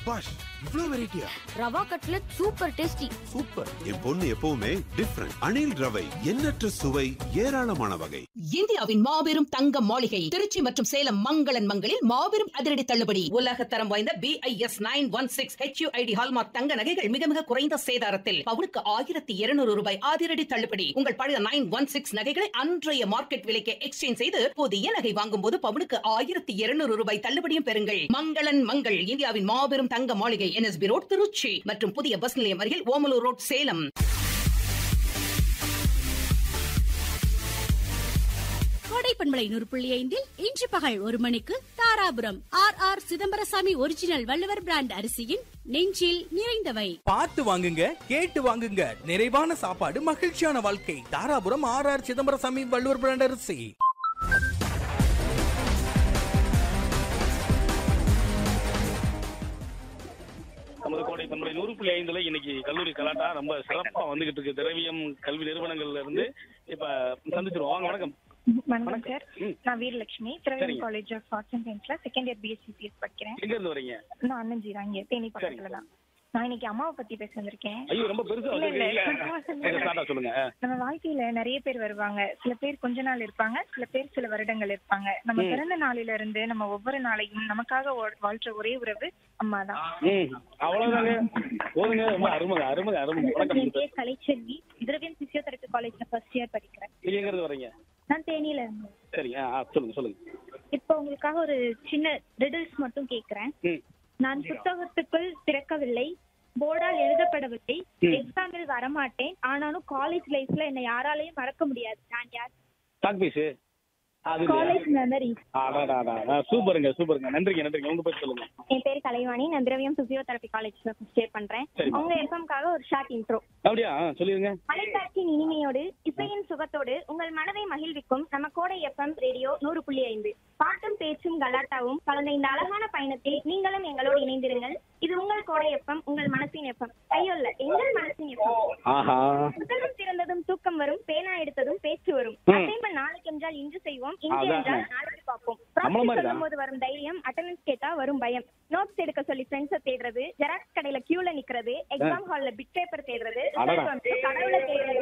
சபாஷ், இவ்ளோ வெரைட்டியா? Rava cutlet super tasty. Super. என் பொண்ணு எப்பவுமே டிஃபரண்ட். அணில் ரவை, எண்ணற்ற சுவை, ஏராளமான வகை. இந்தியாவின் மாபெரும் தங்க மாளிகை திருச்சி மற்றும் சேலம் மங்களன் மங்களில் மாபெரும் அதிரடி தள்ளுபடி. உலக தரம் வாய்ந்த BIS 916 HUID ஹால்மார்க் தங்க நகைகள் மிக மிக குறைந்த சேதாரத்தில் பவுனுக்கு 1200 ரூபாய் அதிரடி தள்ளுபடி. உங்கள் பழைய 916 நகைகளை அன்றைய மார்க்கெட் விலைக்கு எக்ஸ்சேஞ்ச் செய்து புதிய நகை வாங்கும் போது பவுனுக்கு 1200 ரூபாய் தள்ளுபடியும் பெறுங்கள். மங்களன் மங்கள், இந்தியாவின் மாபெரும் தங்க மாளிகை, NSB ரோட் திருச்சி மற்றும் புதிய பஸ் நிலையம் அருகில் ஓமலூர் ரோட் சேலம். கோடைப்பண்பலை 100.5 இன்று பகல் 1 மணிக்கு Dharapuram RR Chidambarasamy original Valluvar brand அரிசியின் நெஞ்சில் நிறைந்தவை. பார்த்து வாங்குங்க, கேட்டு வாங்குங்க. நிறைவான சாப்பாடு, மகிழ்ச்சியான வாழ்க்கை. தாராபுரம் RR சிதம்பரசாமி வள்ளுவர் பிராண்ட் அரிசி. நமது கோடை பண்பலை 100.5 இன்னைக்கு கல்லூரி கலாட்டா ரொம்ப சிறப்பா வந்துகிட்டு இருக்கு. திரவியம் கல்வி நிறுவனங்கள்ல இருந்து இப்ப சந்திச்சிருவோம். வாங்க, வணக்கம். வணக்கம் சார், நான் வீரலட்சுமி, திரவியம் காலேஜ் ஆஃப் ஆர்ட்ஸ் அண்ட் சயின்ஸ்ல செகண்ட் இயர் BSc படிக்கிறேன். எங்க இருந்து வரீங்க? நான் அண்ணஞ்சிரா, இங்க தேனி பக்கத்துல தான். நான் இன்னைக்கு அம்மாவை பத்தி பேச வந்திருக்கேன். ஐயோ, ரொம்ப பெருசா சொல்லுங்க. நம்ம வாழ்க்கையில நிறைய பேர் வருவாங்க. சில பேர் கொஞ்ச நாள் இருப்பாங்க, சில பேர் சில வருடங்கள் இருப்பாங்க. நம்ம பிறந்த நாளில இருந்து நம்ம ஒவ்வொரு நாளையும் நமக்காக வாழ்ற ஒரே உறவு அம்மா தான். அவ்வளவுதாங்க. போதுங்க. ரொம்ப அருமை அருமை அருமை. என் பேர் கலைச்செல்வி, திரவியம் பிசியோதெரபி காலேஜ்ல ஃபர்ஸ்ட் இயர் படிக்கிறேன். நீங்க எங்க இருந்து வரீங்க? நான் தேனியில இருந்தேன். சரி, சொல்லுங்க சொல்லுங்க. இப்போ உங்களுக்காக ஒரு சின்ன ரிடில்ஸ் மட்டும் கேக்குறேன். நான் புத்தகத்துக்குள் திறக்கவில்லை, போர்டால் எழுதப்படவில்லை, எக்ஸாமில் வரமாட்டேன், ஆனாலும் காலேஜ் லைஃப்ல என்னை யாராலையும் மறக்க முடியாது. நான் யார்? டாக்பீஸ். College memory. சூப்பருங்க சூப்பருங்க. நன்றிங்க நன்றிங்க. உங்க பேர் சொல்லுங்க. என் பேர் கலைவாணி, நான் திரவியம் பிசியோதெரபி காலேஜ்ல ஃபர்ஸ்ட் இயர் பண்றேன். உங்க எஃப்எம்காக ஒரு ஷார்ட் இன்ட்ரோ. அப்படியா? சொல்லிருங்க. மலைக்காட்சியின் இனிமையோடு இசையின் சுகத்தோடு உங்கள் மனதை மகிழ்விக்கும் நம்ம கோடை FM ரேடியோ 100.5. பாட்டும் பேச்சும் கலாட்டாவும் கலந்த இந்த அழகான பயணத்தில் நீங்களும் எங்களோடு இணைந்திருங்கள். இது உங்கள் கோடை FM, உங்கள் மனசின் FM. கையொல்ல, எங்கள் மனசின் FM. புத்தகம் திறந்ததும் தூக்கம் வரும், பேனா எடுத்ததும் பேச்சு வரும். அசைன்மெண்ட் நாளைக்கு என்றால் இன்று செய்வோம், இன்று என்றால் நாளைக்கு பார்ப்போம். சொல்லும் போது வரும் தைரியம், அட்டெண்டன்ஸ் கேட்டா வரும் பயம். நோட்ஸ் எடுக்க சொல்லி ஃப்ரெண்ட்ஸை தேடுறது, ஜெராக்ஸ் கடையில கியூல நிக்கிறது, எக்ஸாம் ஹால்ல பிட் பேப்பர் தேடுறது, கடவுளை தேடுறது.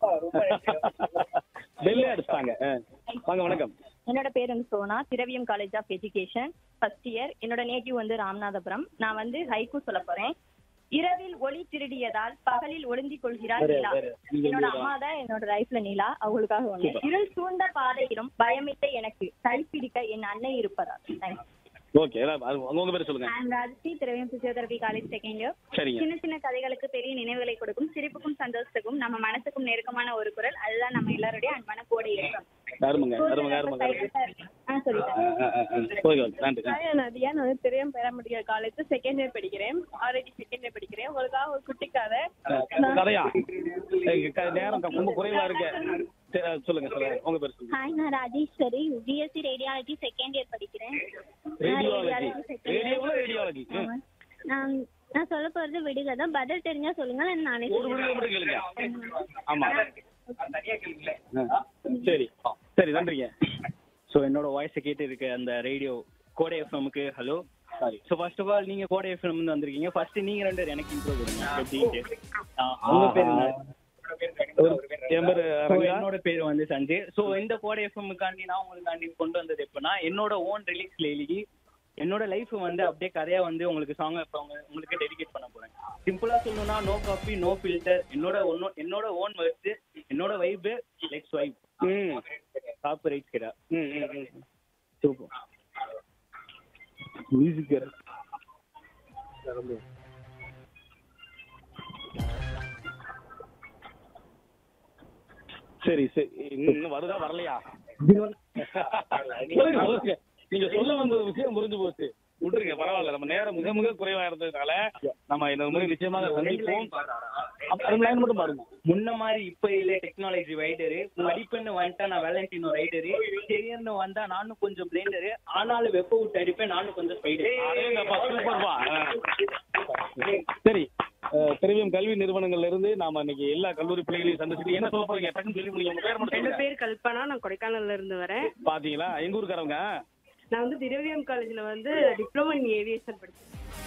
வணக்கம். என்னோட பேர் வந்து சோனா, திரவியம் college of education first year. என்னோட நேட்டிவ் வந்து ராமநாதபுரம். நான் வந்து ஹைக்கூ சொல்ல போறேன். இரவில் ஒளி திருடியதால் பகலில் ஒளிந்திக் கொள்கிறார் நிலா. என்னோட அம்மா தான் என்னோட லைஃப்ல நிலா, அவங்களுக்காக ஒண்ணு. இருள் சூழ்ந்த பாதையிலும் பயமிட்ட எனக்கு கைப்பிடிக்க என் அன்னை இருப்பதா. தேங்க்ஸ். ஓகே, உங்க பேர் சொல்லுங்க. நான் ராஜஸ்ரீ, திரவியம் பிசியோதெரபி காலேஜ் செகண்ட் இயர். சின்ன சின்ன கதைகளுக்கு பெரிய நினைவுகளை கொடுக்கும், சிரிப்புக்கும் சந்தோஷத்துக்கும் நம்ம மனசுக்கும் நெருக்கமான ஒரு குரல். அதுதான் நம்ம எல்லாருடைய அன்பான கோடை FM. நான் திரவியம் பெறமுடிய காலேஜ் செகண்ட் இயர் படிக்கிறேன். ஆல்ரெடி செகண்ட் இயர் படிக்கிறேன். உங்களுக்காக ஒரு குட்டி கதை. நேரம் ரொம்ப குறைவா இருக்கு. சொல்லுங்க சொல்லுங்க. உங்க பேர் சொல்லுங்க. ஹாய், நான் Rajeswari, BSc radiology second year படிக்கிறேன். ரேடியாலஜி. நான் சொல்ல போறது விடுகதை. பதில் தெரிஞ்சா சொல்லுங்க, நானே கேளுங்க. ஆமா, சரி சரி, நன்றிங்க. ஸோ என்னோட வாய்ஸை கேட்டு இருக்க அந்த ரேடியோ கோடை எஃப்எம்க்கு hello. Sorry. So first of all நீங்க கோடை எஃப்எம் வந்து வந்திருக்கீங்க. ஃபர்ஸ்ட் நீங்க ரெண்டு பேரும் எனக்கு இன்ட்ரோ கொடுங்க. உங்க பேர் என்ன? என்னோட பேர் வந்து சஞ்சய். ஸோ இந்த கோடை எஃப்எம்முக்காண்டி நான் உங்களுக்காண்டி கொண்டு வந்தது எப்படின்னா, என்னோட ஓன் ரிலீக்ஸ்ல எழுதி என்னோட லைஃப் வந்து அப்படியே கதையா வந்து உங்களுக்கு சாங் உங்களுக்கு டெடிகேட் பண்ண போறேன். சிம்பிளா சொல்லணும்னா, நோ காப்பி நோ ஃபில்டர், என்னோட ஓன் வேர்ட்ஸ், என்னோட வைப், லெட்ஸ் வைப். காப்பிரைட் கிடா. Super music. சரி சரி, இன்னும் வருதா வரலையா? நீங்க சொல்ல வந்த விஷயம் புரிஞ்சு போச்சு. விட்டுருங்க, பரவாயில்ல. நம்ம நேரம் மிக மிக குறைவா இருந்ததுனால நம்ம இந்த மாதிரி நிச்சயமாக சந்திப்போம். மட்டும் பாருங்க. முன்ன மாதிரி இப்ப இல்ல, டெக்னாலஜி வைடரு. மடிப்பெண்ணு வந்துட்டா நான் வேலண்டினோ ரைடரு. கெரியர்னு வந்தா நானும் கொஞ்சம் பிளேண்டரு. ஆனாலும் வெப்ப விட்டு அடிப்பேன், நானும் கொஞ்சம் ஸ்பைடரு. சரி, திரவியம் கல்வி நிறுவனங்கள்ல இருந்து நாம இன்னைக்கு எல்லா கல்லூரி பிள்ளைகளையும் சந்திச்சுட்டு என்ன சொல்ல போறீங்க? என் பேர் கல்பனா, நான் கொடைக்கானல்ல இருந்து வரேன். பாத்தீங்களா, எங்க ஊருக்காரவங்க. நான் வந்து திரவியம் காலேஜ்ல வந்து டிப்ளமோ இன் ஏவியேஷன் படிச்சேன்.